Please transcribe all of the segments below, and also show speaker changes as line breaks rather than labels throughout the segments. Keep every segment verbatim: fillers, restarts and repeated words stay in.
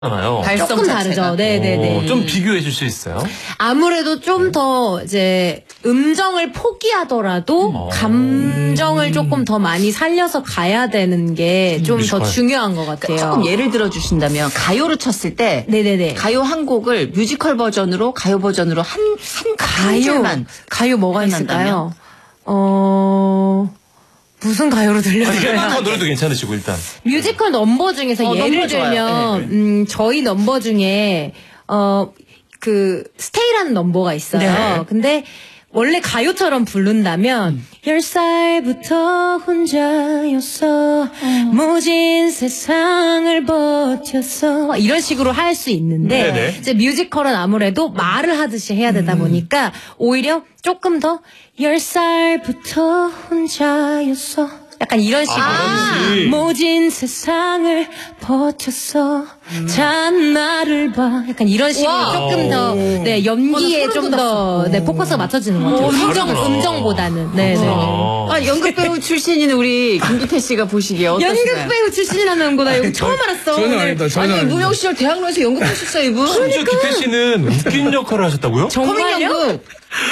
잖아요.
조금 다르죠. 네네네.
좀 비교해 줄 수 있어요?
아무래도 좀 더 이제 음정을 포기하더라도 음. 감정을 조금 더 많이 살려서 가야 되는 게 좀 더 중요한 것 같아요.
조금 예를 들어 주신다면 가요로 쳤을 때
네네네.
가요 한 곡을 뮤지컬 버전으로 가요 버전으로 한, 한 가요만
가요 뭐가 있을까요? 어... 무슨 가요로 들려드려요?
뮤지컬 노래도 괜찮으시고 일단.
뮤지컬 넘버 중에서
어,
예를
넘버
들면
네, 네.
음, 저희 넘버 중에 어, 그 스테이라는 넘버가 있어요.
네.
근데 원래 가요처럼 부른다면 열 살부터 혼자였어 어. 모진 세상을 버텼어 이런 식으로 할 수 있는데
네네.
이제 뮤지컬은 아무래도 말을 하듯이 해야 되다 보니까 오히려 조금 더 열 살부터 혼자였어 약간 이런 식으로
아,
모진 세상을 버텼어 음. 참 나를 봐 약간 이런 식으로
와우.
조금 더 네, 연기에 어, 좀 더 네, 포커스가 맞춰지는 것 같아요.
오,
음정, 음정보다는 네, 네.
아, 연극 배우 출신인 우리 김기태 씨가 보시기에 어떠신가요?
연극 배우 출신이라는 거나 이거 처음 알았어.
전혀 아니다. 전혀
아니 무명 시절 대학로에서 연극 하셨어요 이분.
심지어 기태 씨는 웃긴 역할을 하셨다고요?
정말요?
연극.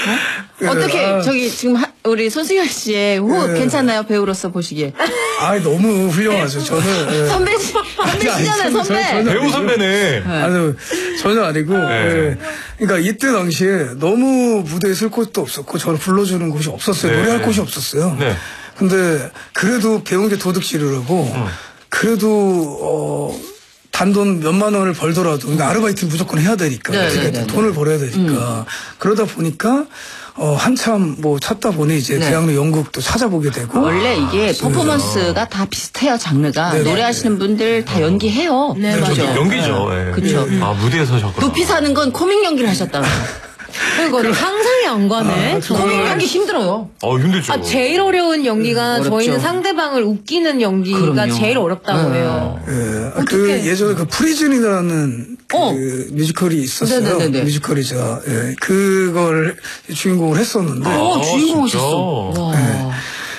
어? 어떻게 저기 지금 하, 우리 손승현 씨의 호흡
네.
괜찮나요 배우로서 보시기에?
아 너무 훌륭하죠. 저는 예.
선배 선배시잖아요
아니,
선배.
저, 저,
배우 선배네.
아니 전혀 아니고.
네.
예. 그러니까 이때 당시에 너무 무대에 쓸 곳도 없었고 저를 불러주는 곳이 없었어요.
네.
노래할 곳이 없었어요.
네.
근데 그래도 배운 게 도둑질이라고
음.
그래도 어. 단돈 몇만 원을 벌더라도 그러니까 아르바이트를 무조건 해야 되니까
네,
그러니까
네, 네,
돈을 벌어야 되니까 음. 그러다 보니까 어 한참 뭐 찾다 보니 이제
네.
대학로 연극도 찾아보게 되고
원래 이게 퍼포먼스가 다 비슷해요 장르가.
네,
노래하시는 분들 다 연기해요.
네,
저
맞아요.
연기죠. 예.
그쵸.
아 무대에 서셨구나.
높이 사는 건 코믹 연기를 하셨다면서.
그거 상상이 안 가네.
아,
코믹 연기 힘들어요.
어 힘들죠.
아, 제일 어려운 연기가
어렵죠.
저희는 상대방을 웃기는 연기가
그럼요.
제일 어렵다고 해요.
예, 그 예전에 그 프리즌이라는 그
어.
뮤지컬이 있었어요.
네네네네.
뮤지컬이 제가 예, 그걸 주인공을 했었는데
어,
아,
주인공
진짜?
하셨어. 와.
네.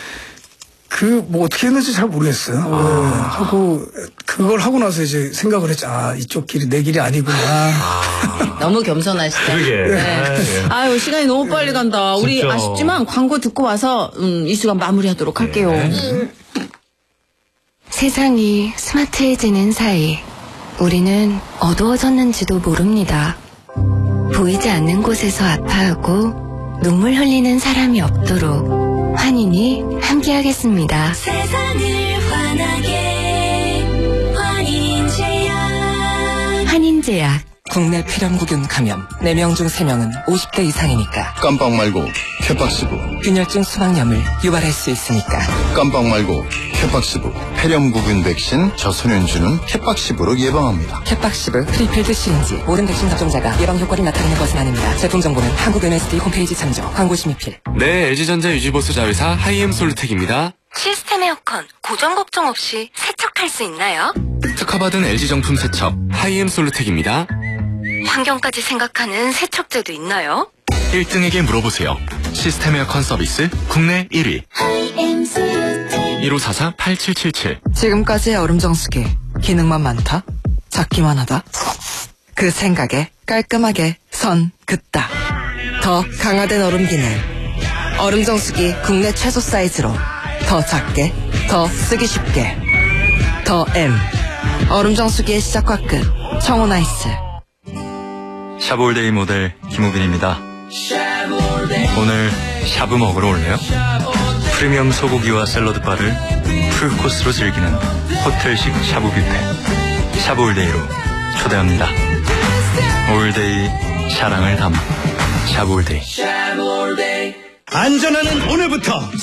그 뭐 어떻게 했는지 잘 모르겠어요. 예, 하고 그걸 하고 나서 이제 생각을 했죠. 아 이쪽 길이 내 길이 아니구나.
너무 겸손하시다.
그러게. 네.
아유 시간이 너무 빨리 간다. 우리
진짜.
아쉽지만 광고 듣고 와서 음, 이 시간 마무리하도록 할게요.
네.
세상이 스마트해지는 사이 우리는 어두워졌는지도 모릅니다. 보이지 않는 곳에서 아파하고 눈물 흘리는 사람이 없도록 환인이 함께하겠습니다.
세상을 환하게 환인제약
환인제약
국내 폐렴구균 감염 네 명 중 세 명은 오십 대 이상이니까
깜빡 말고 캐팍시브
균열증 수막염을 유발할 수 있으니까
깜빡 말고 캐팍시브 폐렴구균 백신 저소년주는 캐팍시브로 예방합니다.
캐팍시브 프리필드 시린지 모든 백신 접종자가 예방 효과를 나타내는 것은 아닙니다. 제품 정보는 한국 엠에스디 홈페이지 참조. 광고 심의필.
네, 엘지전자 유지보수 자회사 하이엠 솔루텍입니다.
시스템 에어컨 고정 걱정 없이 세척할 수 있나요?
특허받은 엘지 정품 세척 하이엠 솔루텍입니다.
환경까지 생각하는 세척제도 있나요?
일 등에게 물어보세요. 시스템 에어컨 서비스 국내 일 위 일오사사 팔칠칠칠.
지금까지의 얼음 정수기 기능만 많다? 작기만 하다? 그 생각에 깔끔하게 선 긋다. 더 강화된 얼음 기능. 얼음 정수기 국내 최소 사이즈로 더 작게, 더 쓰기 쉽게. 더 M. 얼음 정수기의 시작과 끝. 청호나이스.
샤브올데이 모델 김우빈입니다. 오늘 샤브 먹으러 올래요? 프리미엄 소고기와 샐러드바를 풀코스로 즐기는 호텔식 샤브 뷔페 샤브올데이로 초대합니다. 올데이 사랑을 담아 샤브올데이.
안전하는 오늘부터